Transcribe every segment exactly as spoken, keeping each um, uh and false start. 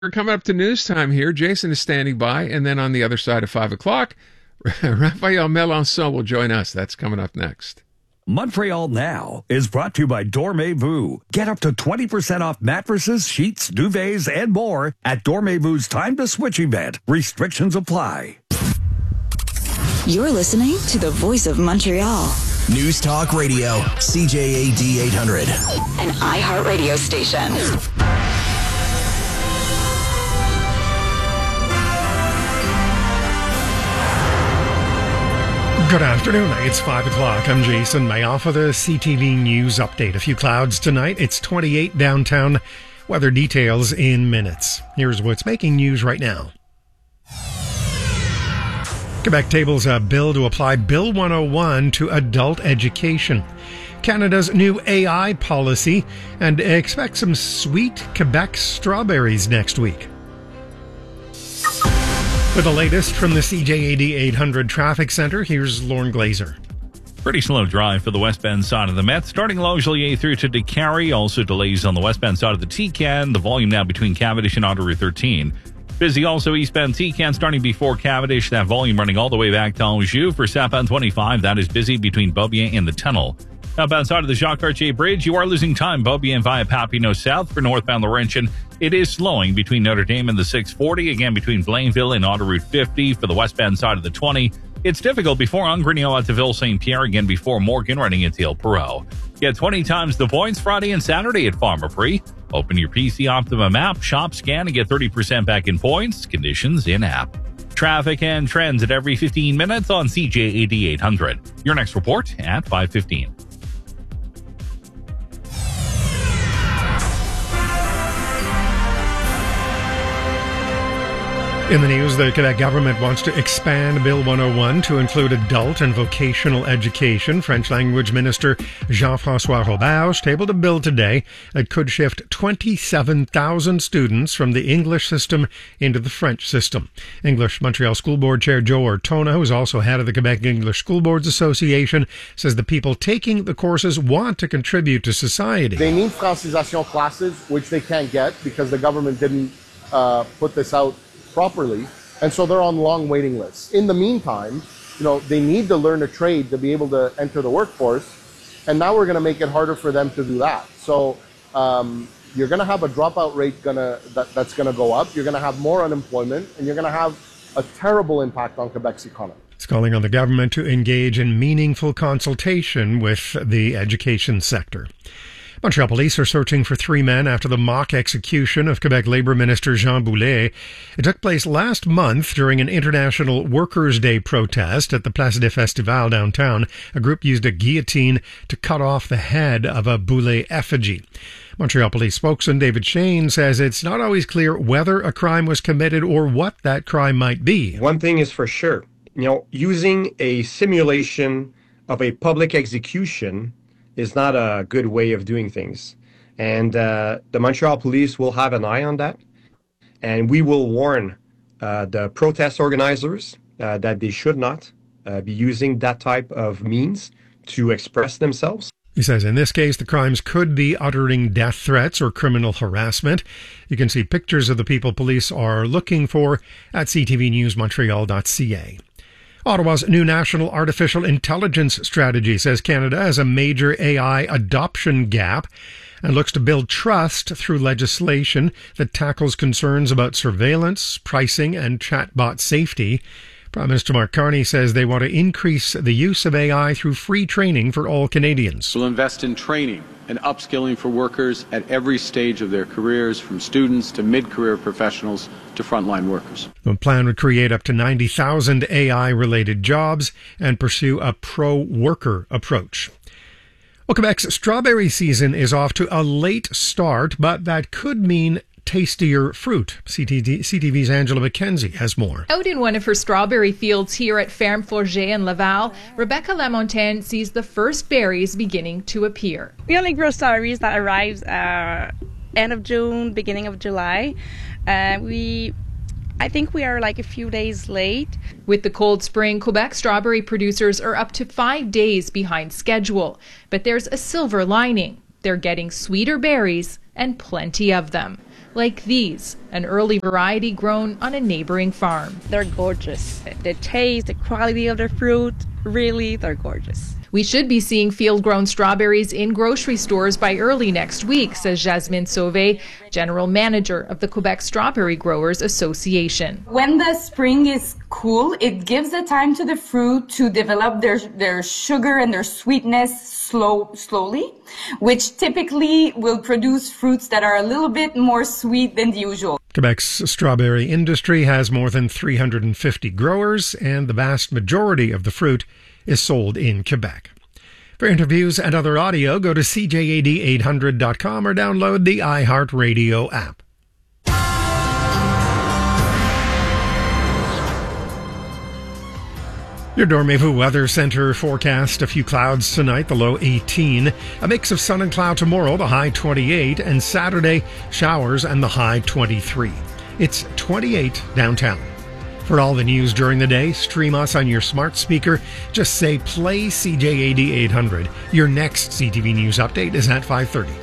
We're coming up to news time here. Jason is standing by, and then on the other side of five o'clock, Raphael Melançon will join us. That's coming up next. Montreal Now is brought to you by Dormez-vous. Get up to twenty percent off mattresses, sheets, duvets, and more at Dormez-vou's Time to Switch event. Restrictions apply. You're listening to the Voice of Montreal. News Talk Radio, C J A D eight hundred. An iHeart radio station. Good afternoon. It's five o'clock. I'm Jason Mayoff for the C T V News Update. A few clouds tonight. It's twenty-eight downtown. Weather details in minutes. Here's what's making news right now. Quebec tables a bill to apply Bill one oh one to adult education. Canada's new A I policy, and expect some sweet Quebec strawberries next week. For the latest from the C J A D eight hundred Traffic Center, here's Lauren Glazer. Pretty slow drive for the westbound side of the Met, starting Longueuil through to DeCarry. Also delays on the westbound side of the T C A N. The volume now between Cavendish and Autoroute thirteen. Busy also eastbound T C A N starting before Cavendish. That volume running all the way back to Anjou. For southbound twenty-five, that is busy between Beaubien and the tunnel. Outbound side of the Jacques-Cartier Bridge, you are losing time. Beaubien via Papineau South for northbound Laurentian. It is slowing between Notre Dame and the six forty. Again, between Blainville and Autoroute fifty for the westbound side of the twenty. It's difficult before Angrenio at the Ville Saint Pierre. Again, before Morgan running into El Perot. Get twenty times the points Friday and Saturday at Pharmaprix. Open your P C Optimum app, shop, scan, and get thirty percent back in points. Conditions in-app. Traffic and trends at every fifteen minutes on C J A D eight hundred. Your next report at five fifteen. In the news, the Quebec government wants to expand Bill one oh one to include adult and vocational education. French language minister Jean-François Roberge tabled a bill today that could shift twenty-seven thousand students from the English system into the French system. English Montreal School Board Chair Joe Ortona, who is also head of the Quebec English School Boards Association, says the people taking the courses want to contribute to society. They need francisation classes, which they can't get because the government didn't uh, put this out properly, and so they're on long waiting lists. In the meantime, you know, they need to learn a trade to be able to enter the workforce, and now we're going to make it harder for them to do that. So um, you're going to have a dropout rate gonna that, that's going to go up. You're going to have more unemployment, and you're going to have a terrible impact on Quebec's economy. It's calling on the government to engage in meaningful consultation with the education sector. Montreal police are searching for three men after the mock execution of Quebec Labour Minister Jean Boulet. It took place last month during an International Workers' Day protest at the Place des Festivals downtown. A group used a guillotine to cut off the head of a Boulet effigy. Montreal Police spokesman David Shane says it's not always clear whether a crime was committed or what that crime might be. One thing is for sure, you know, using a simulation of a public execution is not a good way of doing things. And uh, the Montreal Police will have an eye on that. And we will warn uh, the protest organizers uh, that they should not uh, be using that type of means to express themselves. He says in this case, the crimes could be uttering death threats or criminal harassment. You can see pictures of the people police are looking for at c t v news montreal dot c a. Ottawa's new National Artificial Intelligence Strategy says Canada has a major A I adoption gap and looks to build trust through legislation that tackles concerns about surveillance, pricing, and chatbot safety. Prime Minister Mark Carney says they want to increase the use of A I through free training for all Canadians. We'll invest in training and upskilling for workers at every stage of their careers, from students to mid-career professionals to frontline workers. The plan would create up to ninety thousand A I-related jobs and pursue a pro-worker approach. Well, Quebec's strawberry season is off to a late start, but that could mean tastier fruit. C T V's Angela McKenzie has more. Out in one of her strawberry fields here at Ferme Forget in Laval, Rebecca Lamontagne sees the first berries beginning to appear. We only grow strawberries that arrives uh, end of June, beginning of July. Uh, we, I think we are like a few days late. With the cold spring, Quebec strawberry producers are up to five days behind schedule. But there's a silver lining. They're getting sweeter berries and plenty of them. like these, an early variety grown on a neighboring farm. They're gorgeous. The taste, the quality of the fruit, really, they're gorgeous. We should be seeing field-grown strawberries in grocery stores by early next week, says Jasmine Sauvé, General Manager of the Quebec Strawberry Growers Association. When the spring is cool, it gives the time to the fruit to develop their, their sugar and their sweetness slow, slowly, which typically will produce fruits that are a little bit more sweet than the usual. Quebec's strawberry industry has more than three hundred fifty growers, and the vast majority of the fruit is sold in Quebec. For interviews and other audio, go to C J A D eight hundred dot com or download the iHeartRadio app. Your Dormez-vous Weather Center forecast: a few clouds tonight, the low eighteen. A mix of sun and cloud tomorrow, the high twenty-eight. And Saturday, showers and the high twenty-three. It's twenty-eight downtown. For all the news during the day, stream us on your smart speaker. Just say play C J A D eight hundred. Your next C T V News update is at five thirty.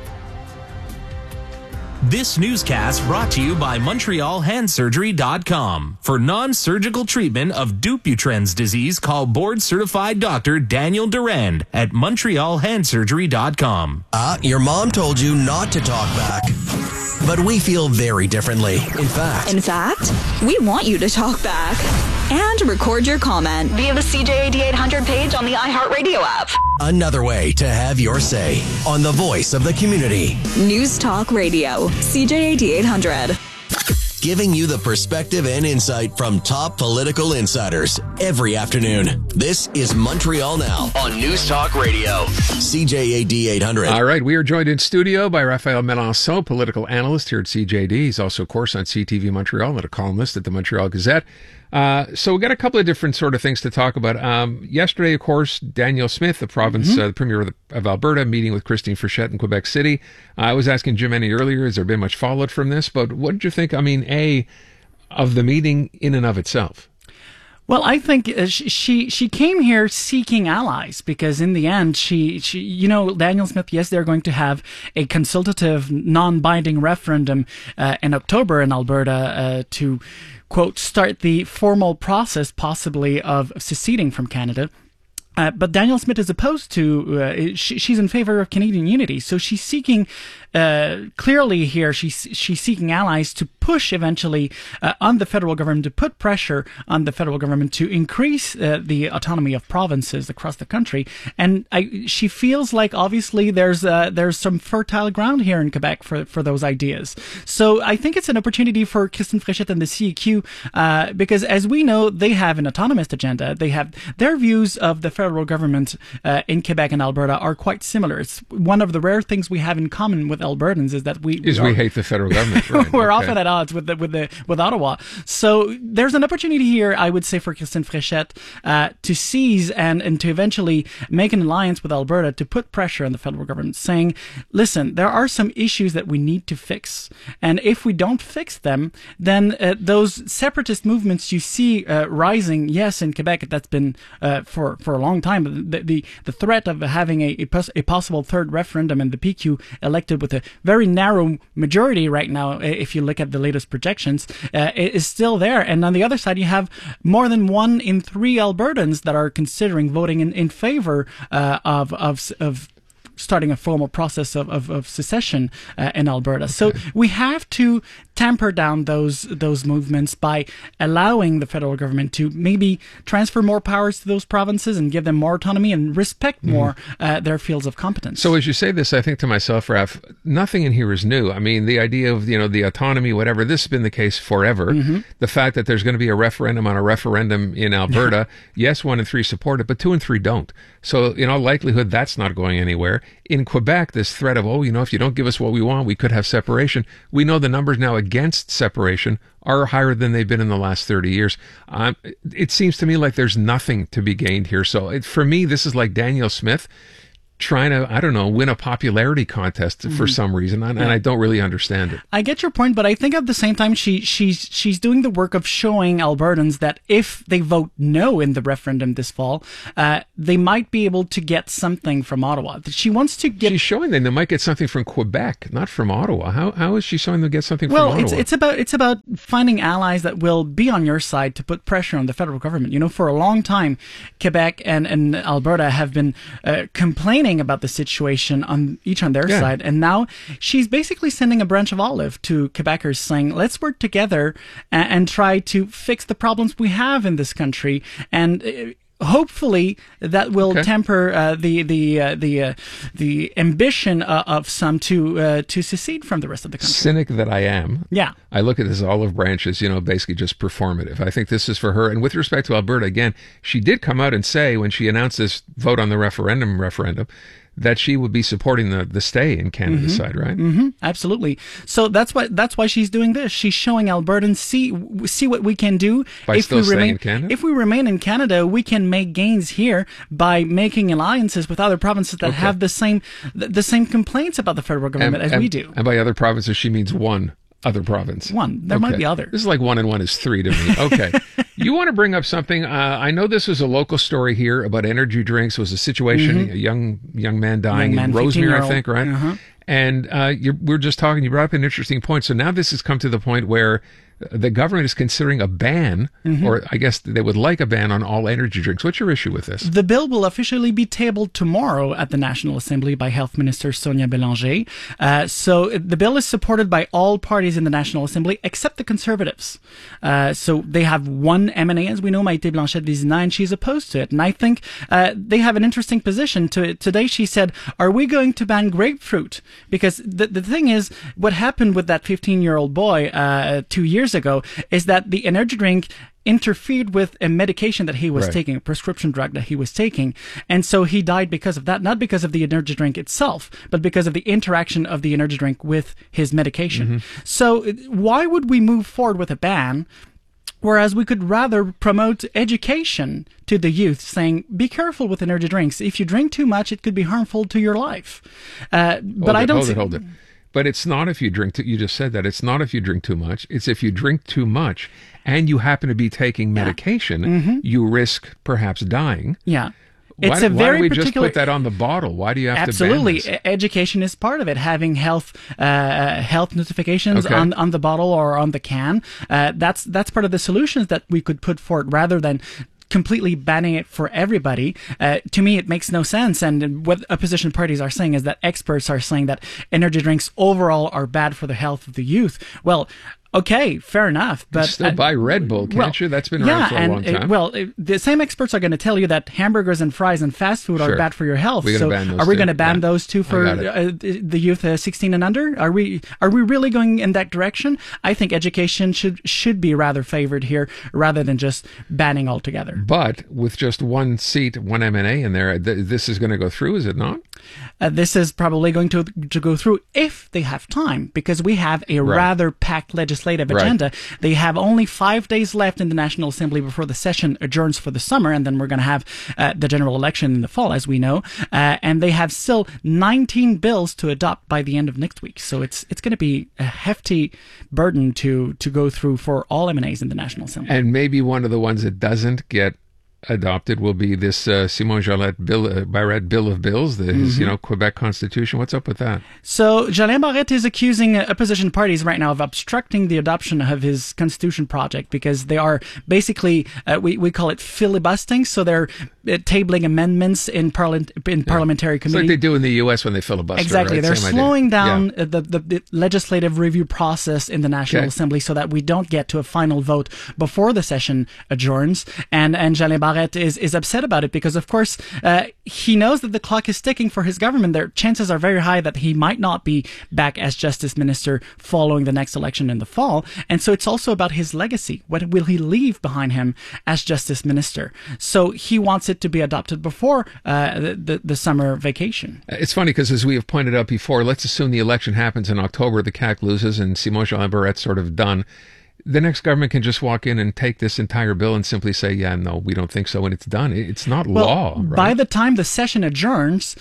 This newscast brought to you by Montreal Hand Surgery dot com. For non-surgical treatment of Dupuytren's disease, call board-certified doctor Daniel Durand at Montreal Hand Surgery dot com. Ah, uh, your mom told you not to talk back. But we feel very differently. In fact. In fact, we want you to talk back and record your comment via the C J A D eight hundred page on the iHeartRadio app. Another way to have your say on the voice of the community. News Talk Radio, C J A D eight hundred. Giving you the perspective and insight from top political insiders every afternoon. This is Montreal Now on News Talk Radio, C J A D eight hundred. All right, we are joined in studio by Raphael Melançon, political analyst here at C J D. He's also, of course, on C T V Montreal and a columnist at the Montreal Gazette. Uh, so we've got a couple of different sort of things to talk about. Um, yesterday, of course, Danielle Smith, the province, mm-hmm. uh, the Premier of, the, of Alberta, meeting with Christine Frechette in Quebec City. Uh, I was asking Jim Ennie earlier, has there been much fallout from this? But what did you think, I mean, A, of the meeting in and of itself? Well, I think uh, she she came here seeking allies because in the end, she, she you know, Danielle Smith, yes, they're going to have a consultative, non-binding referendum uh, in October in Alberta uh, to, quote, start the formal process possibly of seceding from Canada. Uh, but Danielle Smith is opposed to, uh, she, she's in favor of Canadian unity. So she's seeking, uh, clearly here, she's, she's seeking allies to push eventually uh, on the federal government, to put pressure on the federal government to increase uh, the autonomy of provinces across the country. And I, she feels like obviously there's uh, there's some fertile ground here in Quebec for, for those ideas. So I think it's an opportunity for Christine Frechette and the C E Q uh, because as we know, they have an autonomous agenda. They have their views of the federal government uh, in Quebec and Alberta are quite similar. It's one of the rare things we have in common with Albertans is that we is we, we are, hate the federal government. Right. We're okay. often at odds with the, with the with Ottawa. So there's an opportunity here, I would say, for Christine Frechette uh, to seize and and to eventually make an alliance with Alberta to put pressure on the federal government, saying, "Listen, there are some issues that we need to fix, and if we don't fix them, then uh, those separatist movements you see uh, rising, yes, in Quebec, that's been uh, for for a long time." The, the, the threat of having a, a, pos- a possible third referendum and the P Q elected with a very narrow majority right now, if you look at the latest projections, uh, is still there. And on the other side, you have more than one in three Albertans that are considering voting in, in favor uh, of, of, of starting a formal process of, of, of secession uh, in Alberta. Okay. So we have to tamper down those those movements by allowing the federal government to maybe transfer more powers to those provinces and give them more autonomy and respect more mm. uh, their fields of competence. So as you say this, I think to myself, Raph, nothing in here is new. I mean, the idea of, you know, the autonomy, whatever, this has been the case forever. Mm-hmm. The fact that there's going to be a referendum on a referendum in Alberta, yes, one and three support it, but two and three don't. So in all likelihood, that's not going anywhere. In Quebec, this threat of, oh, you know, if you don't give us what we want, we could have separation. We know the numbers now against separation are higher than they've been in the last thirty years. Um, it seems to me like there's nothing to be gained here. So it, for me, this is like Danielle Smith trying to, I don't know, win a popularity contest mm-hmm. for some reason, and, yeah. and I don't really understand it. I get your point, but I think at the same time she she's she's doing the work of showing Albertans that if they vote no in the referendum this fall, uh, they might be able to get something from Ottawa. She wants to get. She's showing them they might get something from Quebec, not from Ottawa. How how is she showing them get something well, from Ottawa? Well, it's it's about it's about finding allies that will be on your side to put pressure on the federal government. You know, for a long time, Quebec and and Alberta have been uh, complaining about the situation on each on their yeah. side, and now she's basically sending a branch of olive to Quebecers, saying, "Let's work together and, and try to fix the problems we have in this country." And uh, hopefully that will okay. temper uh, the the uh, the uh, the ambition uh, of some to uh, to secede from the rest of the country. Cynic that I am, yeah, I look at this olive branch as, you know, basically just performative. I think this is for her. And with respect to Alberta, again, she did come out and say when she announced this vote on the referendum referendum that she would be supporting the, the stay in Canada mm-hmm. side, right? Mm-hmm. Absolutely. So that's why that's why she's doing this. She's showing Albertans see see what we can do by if still we staying remain in Canada. If we remain in Canada, we can make gains here by making alliances with other provinces that okay. have the same the, the same complaints about the federal government and, as and, we do. And by other provinces, she means one other province. One. There okay. might be others. This is like one and one is three to me. Okay. You want to bring up something. Uh, I know this was a local story here about energy drinks. It was a situation, mm-hmm. a young young man dying young man, in Rosemere, I think, right? Uh-huh. And uh, you're, we're just talking, you brought up an interesting point. So now this has come to the point where the government is considering a ban, mm-hmm. or I guess they would like a ban on all energy drinks. What's your issue with this? The bill will officially be tabled tomorrow at the National Assembly by Health Minister Sonia Bélanger. Uh, so the bill is supported by all parties in the National Assembly except the Conservatives. Uh, so they have one M N A, as we know, Maïté Blanchette-Vézina, and she's opposed to it. And I think uh, they have an interesting position to it. Today she said, are we going to ban grapefruit? Because the, the thing is, what happened with that fifteen-year-old boy uh, two years ago is that the energy drink interfered with a medication that he was right. taking, a prescription drug that he was taking. And so he died because of that, not because of the energy drink itself, but because of the interaction of the energy drink with his medication. Mm-hmm. So why would we move forward with a ban, whereas we could rather promote education to the youth, saying, be careful with energy drinks. If you drink too much, it could be harmful to your life. Uh, but hold I it, don't hold see- it, hold it. But it's not if you drink, too, you just said that, it's not if you drink too much, it's if you drink too much and you happen to be taking medication, yeah. mm-hmm. you risk perhaps dying. Yeah. Why, It's a why very do we particular, just put that on the bottle? Why do you have absolutely. to ban this? Education is part of it. Having health uh, health notifications okay. on on the bottle or on the can. Uh, that's that's part of the solutions that we could put forward rather than completely banning it for everybody. Uh, to me, it makes no sense. And what opposition parties are saying is that experts are saying that energy drinks overall are bad for the health of the youth. Well, okay, fair enough. But you still uh, buy Red Bull, can't well, you? That's been yeah, around for a and, long time. Uh, well, uh, the same experts are going to tell you that hamburgers and fries and fast food Sure. are bad for your health. We're so gonna ban those are we too. going to ban Yeah. those two for I got uh, the youth uh, sixteen and under? Are we are we really going in that direction? I think education should should be rather favored here rather than just banning altogether. But with just one seat, one M N A in there, th- this is going to go through, is it not? Uh, this is probably going to to go through if they have time, because we have a Right. rather packed legislative Right. agenda. They have only five days left in the National Assembly before the session adjourns for the summer, and then we're going to have uh, the general election in the fall, as we know. Uh, and they have still nineteen bills to adopt by the end of next week. So it's it's going to be a hefty burden to to go through for all M N As in the National Assembly. And maybe one of the ones that doesn't get adopted will be this uh, Simon Jolette bill, uh, Barrette Bill of Bills, the, his, Mm-hmm. you know, Quebec Constitution. What's up with that? So, Jolin Barrette is accusing uh, opposition parties right now of obstructing the adoption of his constitution project because they are basically, uh, we, we call it filibustering, so they're uh, tabling amendments in, parliament, in Yeah. parliamentary It's committee. like they do in the U S when they filibuster. Exactly. Right? They're Same idea. slowing down Yeah. uh, the, the, the legislative review process in the National Okay. Assembly so that we don't get to a final vote before the session adjourns. And, and Jolin Barrette is, is upset about it because, of course, uh, he knows that the clock is ticking for his government. Their chances are very high that he might not be back as justice minister following the next election in the fall. And so it's also about his legacy. What will he leave behind him as justice minister? So he wants it to be adopted before uh, the, the, the summer vacation. It's funny because, as we have pointed out before, let's assume the election happens in October, the C A Q loses, and Simon Jolin Barrette's sort of done. The next government can just walk in and take this entire bill and simply say, yeah, no, we don't think so, and it's done. It's not Well, law, right? by the time the session adjourns,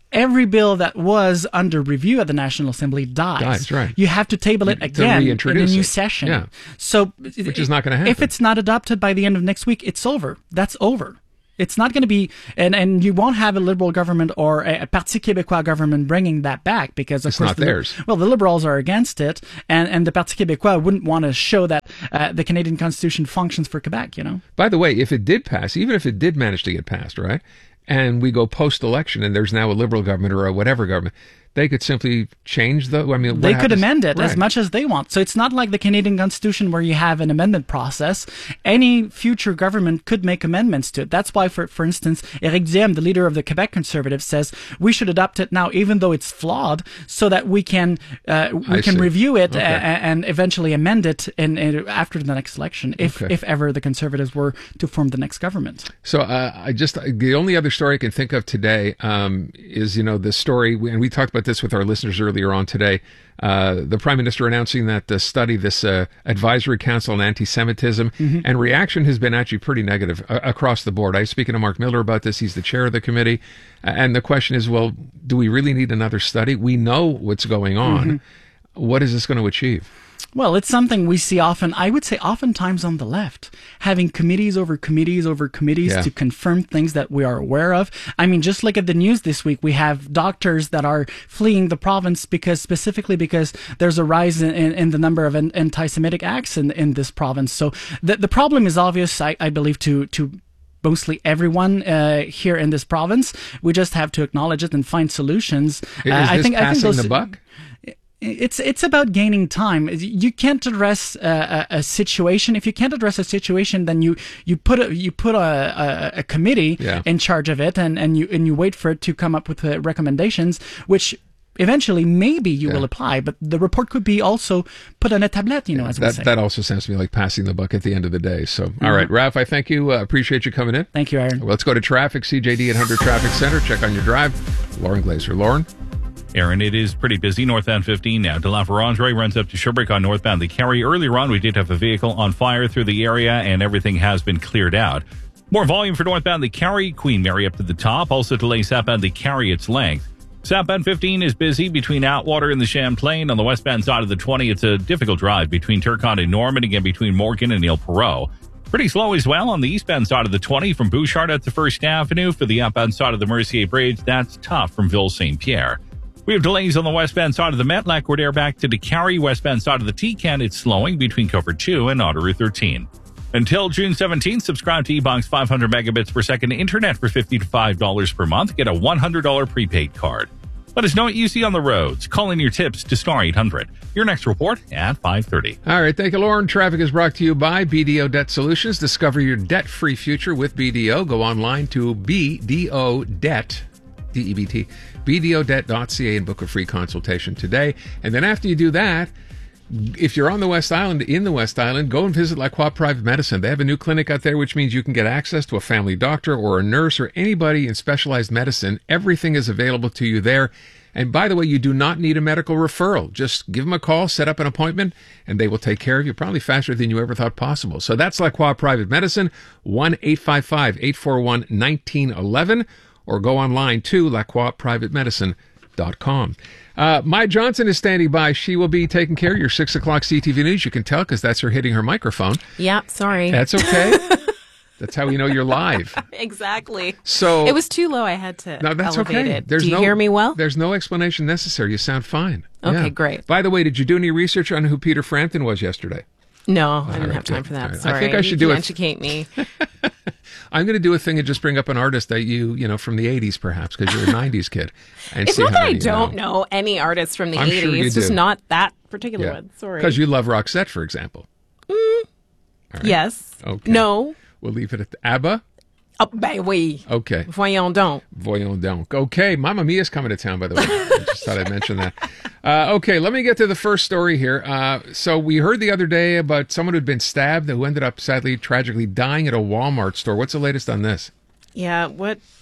every bill that was under review at the National Assembly dies. Dies, right. You have to table it To again in a reintroduce new it. session. Yeah. So, Which is not going to happen. If it's not adopted by the end of next week, it's over. That's over. It's not going to be, and, and you won't have a Liberal government or a, a Parti Québécois government bringing that back because, of It's course, not the, theirs. Well, the Liberals are against it, and, and the Parti Québécois wouldn't want to show that uh, the Canadian Constitution functions for Quebec, you know? By the way, if it did pass, even if it did manage to get passed, right, and we go post-election and there's now a Liberal government or a whatever government, they could simply change the, I mean, what They could happens- amend it right. as much as they want. So it's not like the Canadian Constitution where you have an amendment process. Any future government could make amendments to it. That's why, for for instance, Éric Duhem, the leader of the Quebec Conservatives, says we should adopt it now, even though it's flawed, so that we can uh, we I can see. review it Okay. a- a- and eventually amend it in, in after the next election, if Okay. if ever the Conservatives were to form the next government. So uh, I just the only other story I can think of today um, is you know the story, and we talked about this with our listeners earlier on today. Uh, the Prime Minister announcing that the study, this uh, advisory council on anti-Semitism, Mhm. and reaction has been actually pretty negative uh, across the board. I was speaking to Mark Miller about this. He's the chair of the committee, and the question is, well, do we really need another study? We know what's going on. Mhm. What is this going to achieve? Well, it's something we see often, I would say oftentimes on the left, having committees over committees over committees Yeah. to confirm things that we are aware of. I mean, just look at the news this week. We have doctors that are fleeing the province because, specifically because there's a rise in, in, in the number of an- anti-Semitic acts in, in this province. So the, the problem is obvious, I, I believe, to, to mostly everyone uh, here in this province. We just have to acknowledge it and find solutions. Is Uh, I this think, I think passing those, the buck? It's it's about gaining time. You can't address a, a, a situation if you can't address a situation. Then you you put a you put a, a, a committee Yeah. in charge of it, and, and you and you wait for it to come up with uh, recommendations, which eventually maybe you will apply. But the report could be also put on a tablet, you know, as we That say. that also sounds to me like passing the buck at the end of the day. So, all right, Ralph, I thank you. Uh, appreciate you coming in. Thank you, Aaron. Well, let's go to traffic. C J D eight hundred Traffic Center. Check on your drive. Lauren Glazer. Lauren. Aaron, it is pretty busy northbound fifteen now. De La Ferrandre runs up to Sherbrooke on northbound the Carry. Earlier on, we did have a vehicle on fire through the area, and everything has been cleared out. More volume for northbound the Carry. Queen Mary up to the top. Also delays southbound the Carry its length. Southbound fifteen is busy between Outwater and the Champlain. On the westbound side of the twenty, it's a difficult drive between Turcotte and Norman, again between Morgan and Ile Perrot. Pretty slow as well on the eastbound side of the twenty from Bouchard up to First Avenue. For the outbound side of the Mercier Bridge, that's tough from Ville Saint Pierre. We have delays on the westbound side of the Met, Lac-Roder back to DeCarry. Westbound side of the T-Can, it's slowing between Cover two and Otter Route thirteen. Until June seventeenth, subscribe to eBox five hundred megabits per second internet for fifty to five dollars per month. Get a one hundred dollars prepaid card. Let us know what you see on the roads. Call in your tips to Star eight hundred. Your next report at five thirty. All right, thank you, Lauren. Traffic is brought to you by B D O Debt Solutions. Discover your debt-free future with B D O. Go online to B D O Debt, D E B T, B D O debt dot C A and book a free consultation today. And then after you do that, if you're on the West Island, in the West Island, go and visit La Croix Private Medicine. They have a new clinic out there, which means you can get access to a family doctor or a nurse or anybody in specialized medicine. Everything is available to you there. And by the way, you do not need a medical referral. Just give them a call, set up an appointment, and they will take care of you probably faster than you ever thought possible. So that's La Croix Private Medicine, one eight five five, eight four one, one nine one one, or go online to la croix private medicine dot com. Uh, Maya Johnson is standing by. She will be taking care of your six o'clock C T V News. You can tell because that's her hitting her microphone. Yeah, sorry. That's okay. That's how we know you're live. Exactly. So it was too low. I had to No, that's elevate okay. it. There's Do you no, hear me well? There's no explanation necessary. You sound fine. Okay, Yeah. great. By the way, did you do any research on who Peter Frampton was yesterday? No, I didn't right, have time good. for that. All right. I Sorry. think I should you do it. educate me. I'm going to do a thing and just bring up an artist that you, you know, from the eighties perhaps, because you're a nineties kid. And It's see not how that I many you don't know. know any artists from the I'm eighties. sure you It's just do. not that particular one. Sorry. Because you love Roxette, for example. Mm, All right. yes. Okay. No. We'll leave it at ABBA. Oh, ben oui. Okay. Voyons donc. Voyons donc. Okay, Mamma Mia's coming to town, by the way. I just thought I'd mention that. Uh, okay, let me get to the first story here. Uh, so we heard the other day about someone who'd been stabbed who ended up sadly, tragically dying at a Walmart store. What's the latest on this? Yeah, what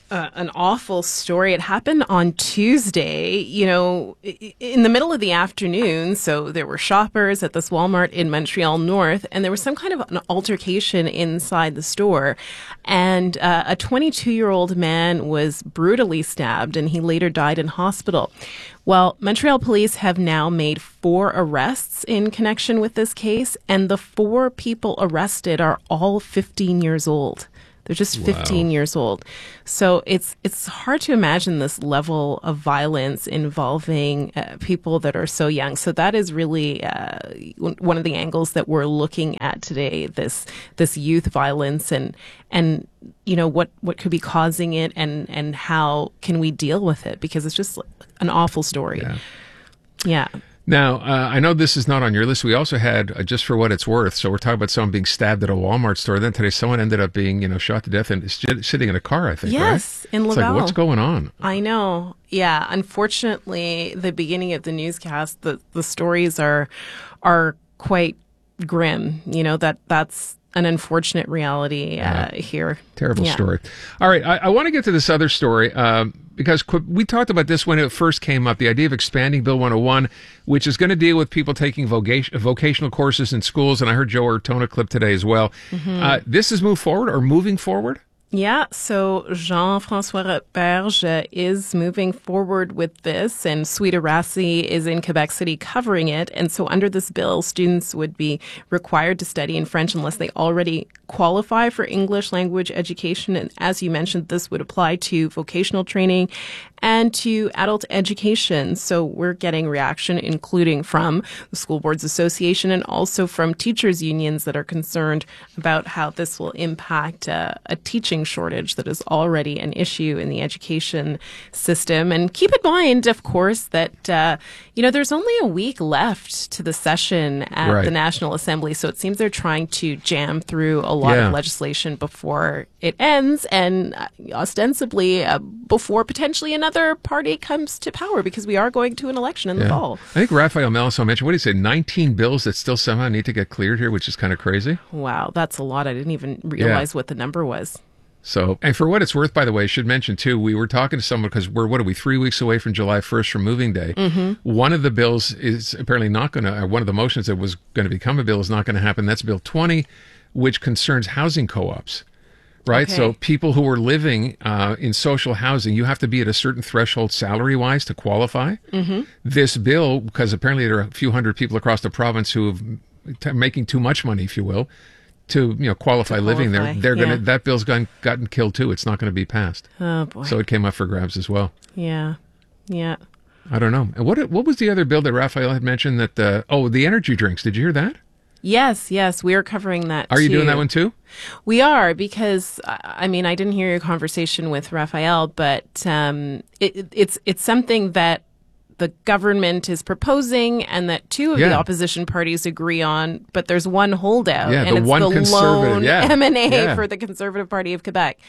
uh, an awful story. It happened on Tuesday, you know, in the middle of the afternoon. So there were shoppers at this Walmart in Montreal North, and there was some kind of an altercation inside the store. And uh, a twenty-two-year-old man was brutally stabbed, and he later died in hospital. Well, Montreal police have now made four arrests in connection with this case, and the four people arrested are all fifteen years old. They're just fifteen wow. years old. So it's it's hard to imagine this level of violence involving uh, people that are so young. So that is really uh, one of the angles that we're looking at today, this this youth violence and and you know what, what could be causing it and, and how can we deal with it, because it's just an awful story. Yeah. yeah. Now, uh, I know this is not on your list. We also had, uh, just for what it's worth, so we're talking about someone being stabbed at a Walmart store. Then today someone ended up being, you know, shot to death and is sitting in a car, I think, Yes, right? in It's Laval. like, what's going on? I know. Yeah. Unfortunately, the beginning of the newscast, the, the stories are are quite grim. You know, that that's an unfortunate reality uh, yeah. here. Terrible yeah. story. All right. I, I want to get to this other story um, because we talked about this when it first came up, the idea of expanding Bill one oh one, which is going to deal with people taking vocation, vocational courses in schools. And I heard Joe Ortona clip today as well. Mm-hmm. Uh, this is move forward or moving forward? Yeah, so Jean-François Roberge is moving forward with this, and Sweeta Rassi is in Quebec City covering it. And so under this bill, students would be required to study in French unless they already qualify for English language education. And as you mentioned, this would apply to vocational training and to adult education. So we're getting reaction, including from the School Boards Association and also from teachers' unions that are concerned about how this will impact uh, a teaching shortage that is already an issue in the education system. And keep in mind, of course, that, uh, you know, there's only a week left to the session at right. the National Assembly. So it seems they're trying to jam through a lot yeah. of legislation before it ends and uh, ostensibly uh, before potentially another party comes to power, because we are going to an election in yeah. the fall. I think Raphael Melisso mentioned, what did he say, nineteen bills that still somehow need to get cleared here, which is kind of crazy. Wow, that's a lot. I didn't even realize yeah. what the number was. So, and for what it's worth, by the way, I should mention too, we were talking to someone because we're, what are we, three weeks away from July first from moving day. Mm-hmm. One of the bills is apparently not going to, one of the motions that was going to become a bill is not going to happen. That's Bill twenty, which concerns housing co-ops, right? Okay. So people who are living uh, in social housing, you have to be at a certain threshold salary-wise to qualify. Mm-hmm. This bill, because apparently there are a few hundred people across the province who have t- making too much money, if you will, to you know qualify, to living qualify. there. They're yeah. gonna that bill's gotten gotten killed too. It's not going to be passed. Oh boy! So it came up for grabs as well. Yeah, yeah. I don't know. And what what was the other bill that Raphael had mentioned? That the oh the energy drinks. Did you hear that? Yes, yes, we are covering that. Are too. you doing that one too? We are, because I mean I didn't hear your conversation with Raphael, but um, it, it's it's something that the government is proposing and that two of yeah. the opposition parties agree on, but there's one holdout, yeah, and the it's one the conservative, lone yeah. M and A yeah. for the Conservative Party of Quebec.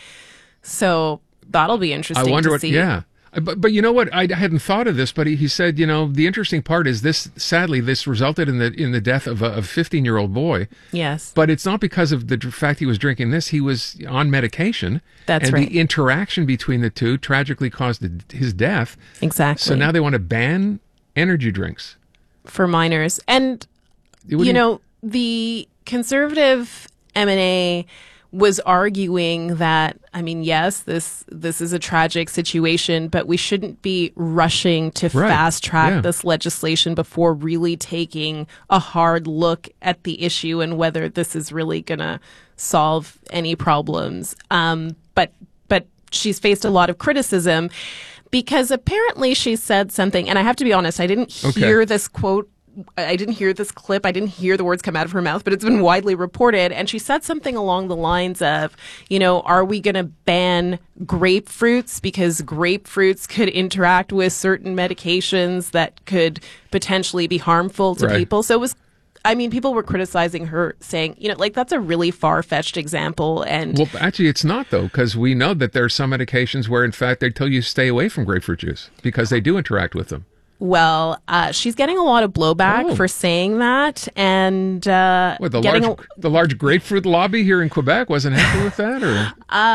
So that'll be interesting I wonder to what, see. Yeah. But, but you know what? I hadn't thought of this, but he, he said, you know, the interesting part is this, sadly, this resulted in the in the death of a fifteen-year-old boy. Yes. But it's not because of the dr- fact he was drinking this. He was on medication. That's and right. And the interaction between the two tragically caused the, his death. Exactly. So now they want to ban energy drinks for minors. And, you, you know, the Conservative M and A was arguing that, I mean, yes, this this is a tragic situation, but we shouldn't be rushing to right. fast track yeah. this legislation before really taking a hard look at the issue and whether this is really going to solve any problems. Um, but but she's faced a lot of criticism because apparently she said something, and I have to be honest, I didn't hear okay. this quote. I didn't hear this clip. I didn't hear the words come out of her mouth, but it's been widely reported. And she said something along the lines of, you know, are we going to ban grapefruits because grapefruits could interact with certain medications that could potentially be harmful to right. people? So it was, I mean, people were criticizing her saying, you know, like that's a really far-fetched example. And well, actually, it's not, though, because we know that there are some medications where, in fact, they tell you stay away from grapefruit juice because they do interact with them. Well, uh, she's getting a lot of blowback oh. for saying that, and uh, what, the getting large a, the large grapefruit lobby here in Quebec wasn't happy with that, or uh,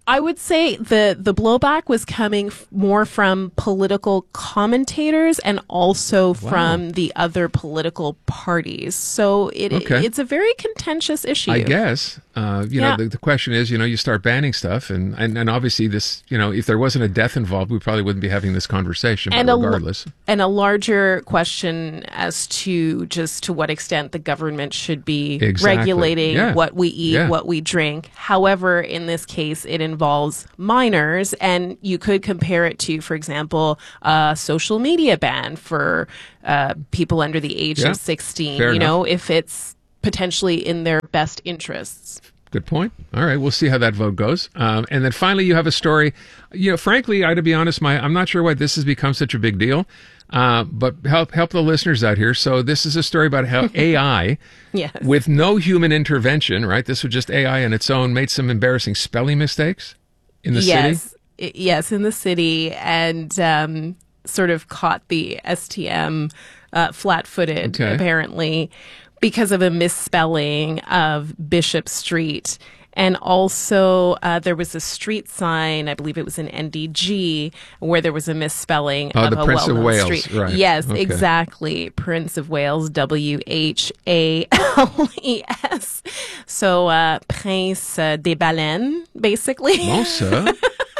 I would say the, the blowback was coming f- more from political commentators and also Wow. from the other political parties. So it, Okay. it's a very contentious issue. I guess. Uh, you Yeah. know, the, the question is, you know, you start banning stuff, and, and, and obviously this, you know, if there wasn't a death involved, we probably wouldn't be having this conversation, And but a, l- regardless. and a larger question as to just to what extent the government should be Exactly. regulating Yeah. what we eat, Yeah. what we drink. However, in this case, it involves minors, and you could compare it to, for example, a social media ban for uh, people under the age Yeah. of sixteen. Fair you enough. know, if it's potentially in their best interests. Good point. All right, we'll see how that vote goes. Um, and then finally, you have a story. You know, frankly, I to be honest, my I'm not sure why this has become such a big deal, uh, but help help the listeners out here. So this is a story about how A I, Yes. with no human intervention, right? This was just A I on its own, made some embarrassing spelling mistakes in the yes. city. I- yes, in the city, and um, sort of caught the S T M uh, flat-footed, Okay. apparently, because of a misspelling of Bishop Street. And also, uh, there was a street sign, I believe it was in N D G, where there was a misspelling Oh, of the a Prince of well-known Wales, street. right. Yes, Okay. exactly. Prince of Wales, W H A L E S. So, uh, Prince uh, des Baleines, basically. Bon, ça.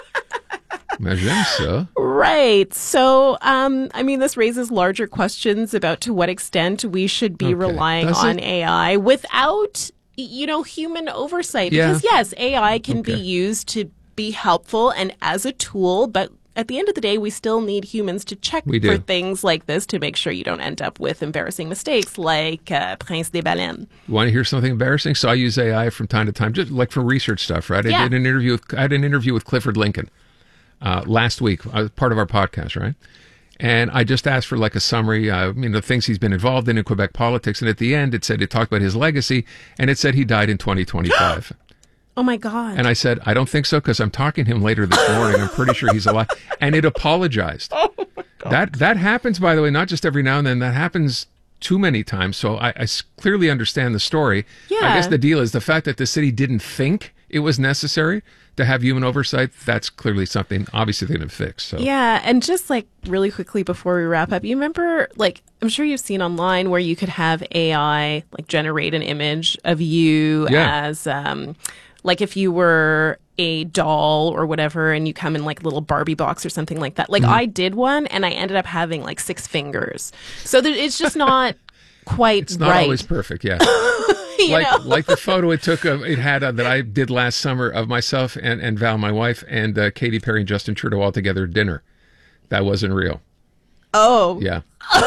Mais j'aime ça. Right. So, um, I mean, this raises larger questions about to what extent we should be Okay. relying Does on it? A I without, y- you know, human oversight. Yeah. Because, yes, A I can Okay. be used to be helpful and as a tool, but at the end of the day, we still need humans to check We for do. things like this to make sure you don't end up with embarrassing mistakes like uh, Prince des Baleines. Want to hear something embarrassing? So I use A I from time to time, just like for research stuff, right? I Yeah. did an interview. With, I had an interview with Clifford Lincoln uh, last week, uh, part of our podcast, right? And I just asked for like a summary, uh, you know, the things he's been involved in in Quebec politics. And at the end, it said it talked about his legacy, and it said he died in twenty twenty-five. Oh, my God. And I said, I don't think so, because I'm talking to him later this morning. I'm pretty sure he's alive. And it apologized. Oh, my God. That, that happens, by the way, not just every now and then. That happens too many times. So I, I s- clearly understand the story. I Yeah. guess the deal is the fact that the city didn't think it was necessary to have human oversight. That's clearly something, obviously, they're going to fix. So. Yeah, and just like really quickly before we wrap up, you remember, like, I'm sure you've seen online where you could have A I like generate an image of you Yeah. as, um, like if you were a doll or whatever, and you come in like a little Barbie box or something like that. Like Mm-hmm. I did one, and I ended up having like six fingers. So there, it's just not quite It's not right. always perfect, yeah. You like know? like the photo it took of it had uh, that I did last summer of myself and, and Val, my wife, and uh, Katy Perry and Justin Trudeau all together at dinner. That wasn't real. Oh, Yeah,